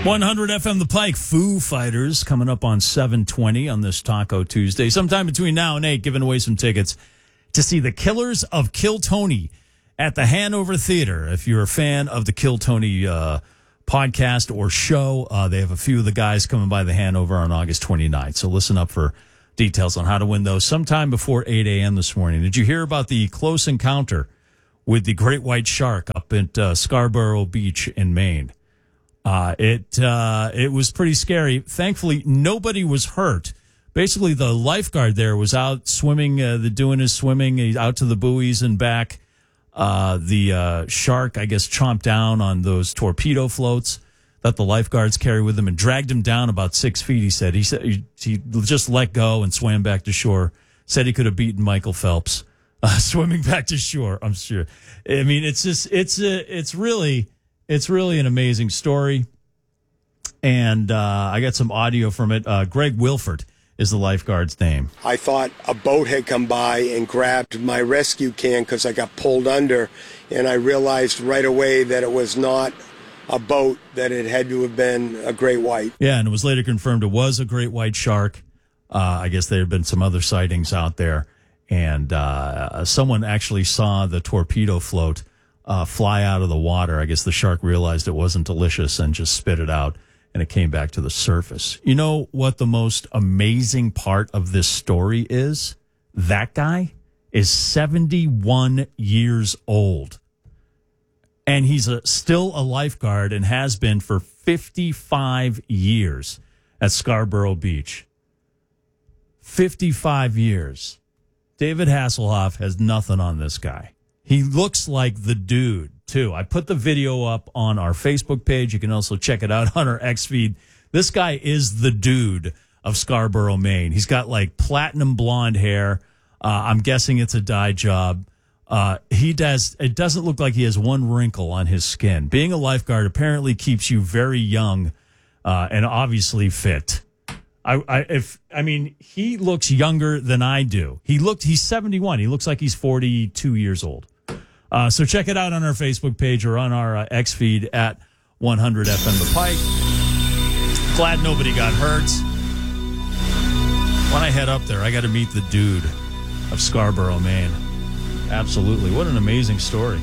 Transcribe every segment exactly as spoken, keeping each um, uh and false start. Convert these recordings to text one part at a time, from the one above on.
one hundred F M The Pike, Foo Fighters, coming up on seven twenty on this Taco Tuesday. Sometime between now and eight, giving away some tickets to see the Killers of Kill Tony at the Hanover Theater. If you're a fan of the Kill Tony uh, podcast or show, uh, they have a few of the guys coming by the Hanover on August twenty-ninth. So listen up for details on how to win those sometime before eight a.m. this morning. Did you hear about the close encounter with the great white shark up at uh, Scarborough Beach in Maine? Uh, it, uh, it was pretty scary. Thankfully, nobody was hurt. Basically, the lifeguard there was out swimming, uh, the doing his swimming, he's out to the buoys and back. Uh, the, uh, shark, I guess, chomped down on those torpedo floats that the lifeguards carry with them and dragged him down about six feet. He said, he said, he, he just let go and swam back to shore. Said he could have beaten Michael Phelps, uh, swimming back to shore. I'm sure. I mean, it's just, it's, uh, it's really, It's really an amazing story, and uh, I got some audio from it. Uh, Greg Wilford is the lifeguard's name. I thought a boat had come by and grabbed my rescue can because I got pulled under, and I realized right away that it was not a boat, that it had to have been a great white. Yeah, and it was later confirmed it was a great white shark. Uh, I guess there had been some other sightings out there, and uh, someone actually saw the torpedo float Uh, fly out of the water. I guess the shark realized it wasn't delicious and just spit it out, and it came back to the surface. You know what the most amazing part of this story is? That guy is seventy-one years old, and he's a, still a lifeguard and has been for fifty-five years at Scarborough Beach. fifty-five years. David Hasselhoff has nothing on this guy. He looks like the dude, too. I put the video up on our Facebook page. You can also check it out on our X feed. This guy is the dude of Scarborough, Maine. He's got like platinum blonde hair. Uh, I'm guessing it's a dye job. Uh, he does. It doesn't look like he has one wrinkle on his skin. Being a lifeguard apparently keeps you very young uh, and obviously fit. I, I, if, I mean, he looks younger than I do. He looked, he's seventy-one. He looks like he's forty-two years old. Uh, so check it out on our Facebook page or on our uh, X feed at one hundred F M The Pike. Glad nobody got hurt. When I head up there, I got to meet the dude of Scarborough, Maine. Absolutely. What an amazing story.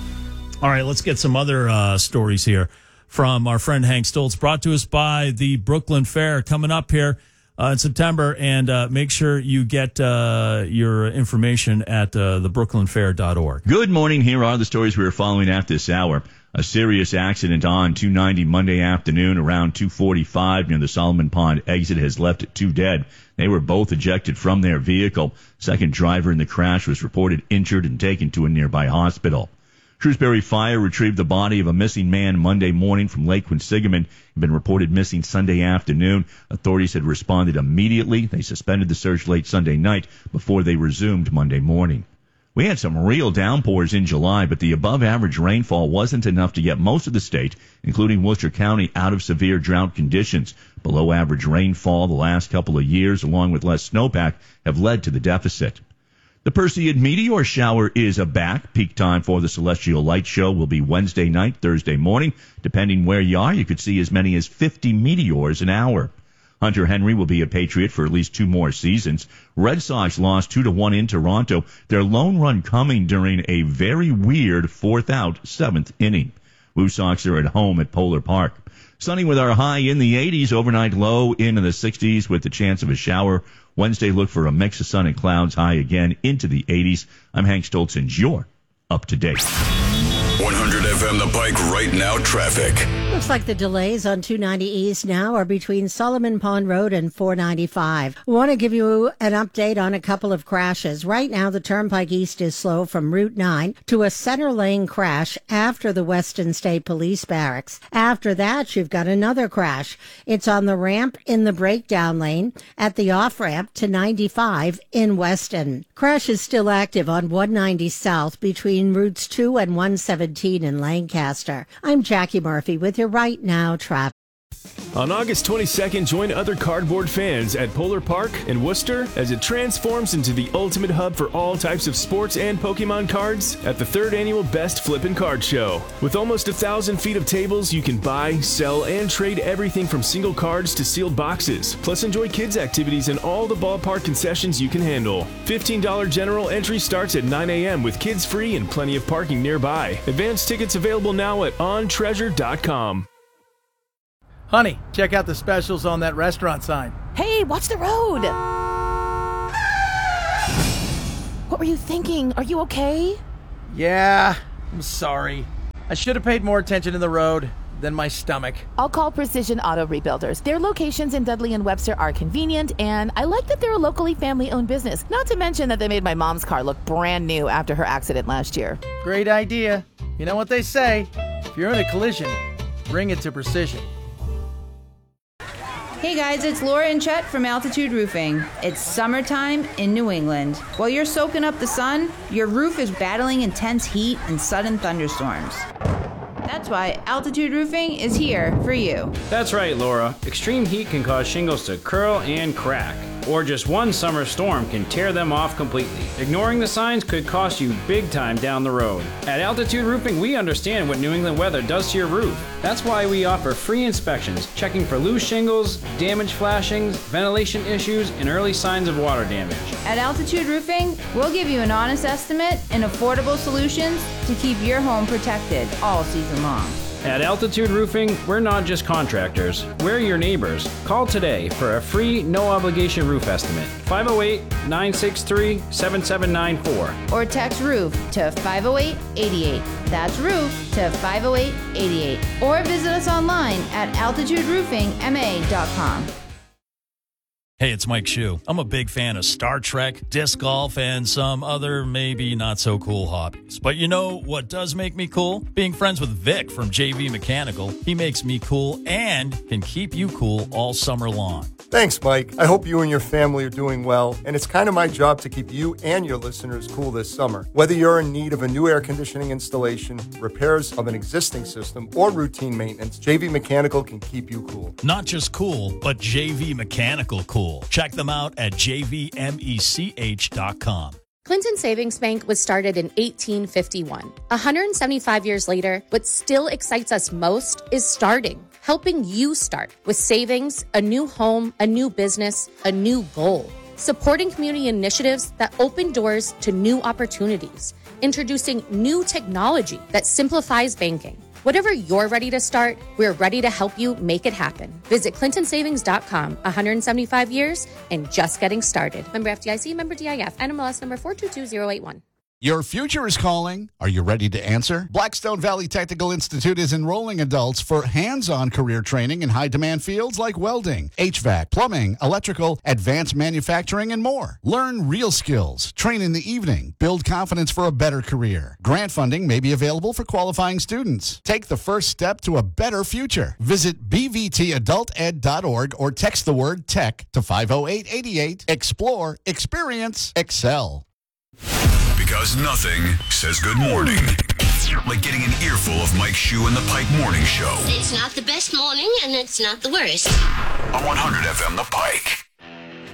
All right, let's get some other uh, stories here from our friend Hank Stoltz, brought to us by the Brooklyn Fair coming up here uh, in September. And uh, make sure you get uh, your information at uh, the brooklyn fair dot org. Good morning. Here are the stories we are following at this hour. A serious accident on two ninety Monday afternoon around two forty-five near the Solomon Pond exit has left two dead. They were both ejected from their vehicle. Second driver in the crash was reported injured and taken to a nearby hospital. Shrewsbury Fire retrieved the body of a missing man Monday morning from Lake Quinsigamon. He'd been reported missing Sunday afternoon. Authorities had responded immediately. They suspended the search late Sunday night before they resumed Monday morning. We had some real downpours in July, but the above-average rainfall wasn't enough to get most of the state, including Worcester County, out of severe drought conditions. Below-average rainfall the last couple of years, along with less snowpack, have led to the deficit. The Perseid meteor shower is a back. Peak time for the Celestial Light Show will be Wednesday night, Thursday morning. Depending where you are, you could see as many as fifty meteors an hour. Hunter Henry will be a Patriot for at least two more seasons. Red Sox lost two to one in Toronto. Their lone run coming during a very weird fourth out, seventh inning. Blue Sox are at home at Polar Park. Sunny with our high in the eighties, overnight low into the sixties with the chance of a shower. Wednesday, look for a mix of sun and clouds, high again into the eighties. I'm Hank Stoltz, and you're up to date. one hundred F M The Pike right now traffic. Looks like the delays on two ninety East now are between Solomon Pond Road and four ninety-five. I want to give you an update on a couple of crashes. Right now, the Turnpike East is slow from Route nine to a center lane crash after the Weston State Police Barracks. After that, you've got another crash. It's on the ramp in the breakdown lane at the off-ramp to ninety-five in Weston. Crash is still active on one ninety South between routes two and one seventeen in Lancaster. I'm Jackie Murphy with your Right Now traffic. On August twenty-second, join other cardboard fans at Polar Park in Worcester as it transforms into the ultimate hub for all types of sports and Pokemon cards at the third annual Best Flippin' Card Show. With almost a thousand feet of tables, you can buy, sell, and trade everything from single cards to sealed boxes. Plus, enjoy kids' activities and all the ballpark concessions you can handle. fifteen dollars general entry starts at nine a.m. with kids free and plenty of parking nearby. Advance tickets available now at on treasure dot com. Honey, check out the specials on that restaurant sign. Hey, watch the road! What were you thinking? Are you okay? Yeah, I'm sorry. I should have paid more attention to the road than my stomach. I'll call Precision Auto Rebuilders. Their locations in Dudley and Webster are convenient, and I like that they're a locally family-owned business. Not to mention that they made my mom's car look brand new after her accident last year. Great idea. You know what they say, if you're in a collision, bring it to Precision. Hey guys, it's Laura and Chet from Altitude Roofing. It's summertime in New England. While you're soaking up the sun, your roof is battling intense heat and sudden thunderstorms. That's why Altitude Roofing is here for you. That's right, Laura. Extreme heat can cause shingles to curl and crack, or just one summer storm can tear them off completely. Ignoring the signs could cost you big time down the road. At Altitude Roofing, we understand what New England weather does to your roof. That's why we offer free inspections, checking for loose shingles, damaged flashings, ventilation issues, and early signs of water damage. At Altitude Roofing, we'll give you an honest estimate and affordable solutions to keep your home protected all season long. At Altitude Roofing, we're not just contractors, we're your neighbors. Call today for a free, no-obligation roof estimate. five oh eight, nine six three, seven seven nine four. Or text ROOF to five oh eight, eight eight. That's ROOF to five oh eight, eight eight. Or visit us online at altitude roofing m a dot com. Hey, it's Mike Shue. I'm a big fan of Star Trek, disc golf, and some other maybe not so cool hobbies. But you know what does make me cool? Being friends with Vic from J V Mechanical. He makes me cool and can keep you cool all summer long. Thanks, Mike. I hope you and your family are doing well, and it's kind of my job to keep you and your listeners cool this summer. Whether you're in need of a new air conditioning installation, repairs of an existing system, or routine maintenance, J V Mechanical can keep you cool. Not just cool, but J V Mechanical cool. Check them out at j v mech dot com. Clinton Savings Bank was started in eighteen fifty-one. one hundred seventy-five years later, what still excites us most is starting. Helping you start with savings, a new home, a new business, a new goal. Supporting community initiatives that open doors to new opportunities. Introducing new technology that simplifies banking. Whatever you're ready to start, we're ready to help you make it happen. Visit clinton savings dot com. one hundred seventy-five years and just getting started. Member F D I C, member D I F, N M L S number four two two zero eight one. Your future is calling. Are you ready to answer? Blackstone Valley Technical Institute is enrolling adults for hands-on career training in high-demand fields like welding, H V A C, plumbing, electrical, advanced manufacturing, and more. Learn real skills, train in the evening, build confidence for a better career. Grant funding may be available for qualifying students. Take the first step to a better future. Visit b v t adult ed dot org or text the word TECH to five oh eight, eight eight. Explore, experience, excel. Because nothing says good morning like getting an earful of Mike Shue and the Pike Morning Show. It's not the best morning, and it's not the worst. On one hundred F M The Pike.